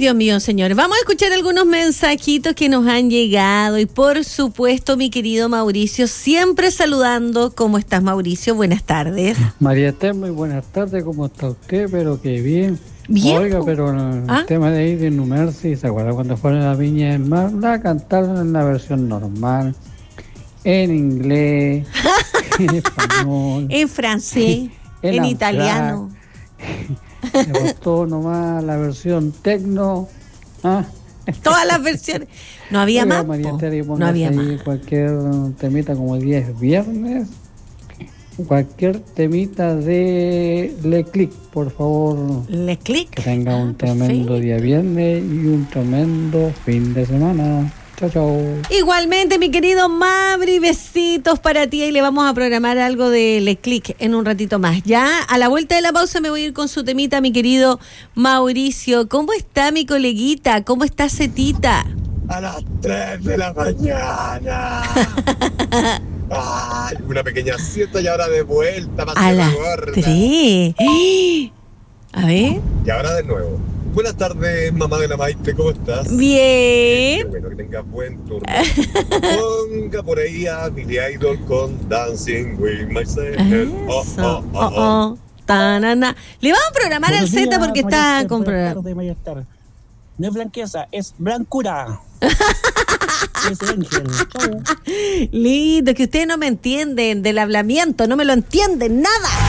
Dios mío, señores. Vamos a escuchar algunos mensajitos que nos han llegado. Y por supuesto, mi querido Mauricio, siempre saludando. ¿Cómo estás, Mauricio? Buenas tardes. María Esther, muy buenas tardes. ¿Cómo está usted? Pero qué bien. Bien. Oiga, pero el tema de ahí de Numerci, ¿se acuerda cuando fueron a la Viña del Mar? La cantaron en la versión normal, en inglés, en español, en francés, en italiano. Le gustó nomás la versión tecno. Todas las versiones. No había Oiga, más. María Esther, No había ahí más. cualquier temita como 10 viernes. Cualquier temita de Le Click, por favor. Le Click. Que tenga un tremendo día viernes y un tremendo fin de semana. Chao, chao. Igualmente, mi querido Mabri, besitos para ti. Y le vamos a programar algo de Le Click en un ratito más. Ya a la vuelta de la pausa me voy a ir con su temita, mi querido Mauricio. ¿Cómo está mi coleguita? ¿Cómo está Cetita? A las 3 de la mañana. Ay, una pequeña siesta y ahora de vuelta. A las 3. A ver. Y ahora de nuevo. Buenas tardes, mamá de la Maite, ¿cómo estás? Bien. Qué bueno que tengas buen turno. Ponga por ahí a Billy Idol con Dancing with Myself. Tanana. Le vamos a programar al Z porque está con programa. No es blanqueza, es blancura. Es Ángel. Chau. Lindo, que ustedes no me entienden del hablamiento, no me lo entienden nada.